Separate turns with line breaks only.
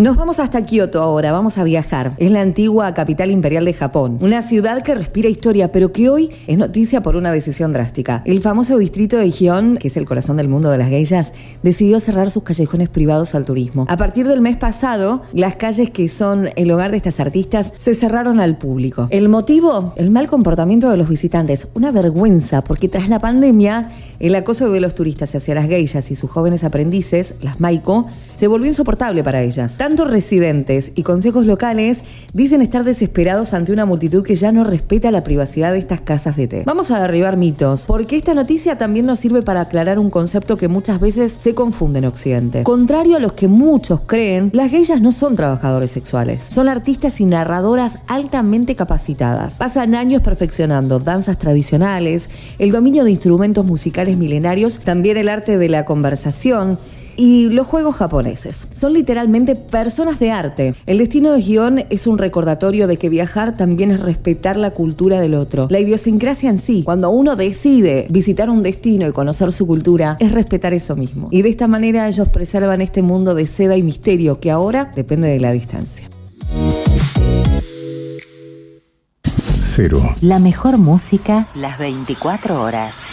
Nos vamos hasta Kioto ahora, vamos a viajar. Es la antigua capital imperial de Japón. Una ciudad que respira historia, pero que hoy es noticia por una decisión drástica. El famoso distrito de Gion, que es el corazón del mundo de las geishas, decidió cerrar sus callejones privados al turismo. A partir del mes pasado, las calles que son el hogar de estas artistas se cerraron al público. ¿El motivo? El mal comportamiento de los visitantes. Una vergüenza, porque tras la pandemia, el acoso de los turistas hacia las geishas y sus jóvenes aprendices, las maiko, se volvió insoportable para ellas. Tanto residentes y consejos locales dicen estar desesperados ante una multitud que ya no respeta la privacidad de estas casas de té. Vamos a derribar mitos, porque esta noticia también nos sirve para aclarar un concepto que muchas veces se confunde en Occidente. Contrario a los que muchos creen, las geishas no son trabajadores sexuales. Son artistas y narradoras altamente capacitadas. Pasan años perfeccionando danzas tradicionales, el dominio de instrumentos musicales milenarios, también el arte de la conversación y los juegos japoneses. Son literalmente personas de arte. El destino de Gion es un recordatorio de que viajar también es respetar la cultura del otro. La idiosincrasia en sí, cuando uno decide visitar un destino y conocer su cultura, es respetar eso mismo. Y de esta manera ellos preservan este mundo de seda y misterio que ahora depende de la distancia.
Cero.
La mejor música las 24 horas.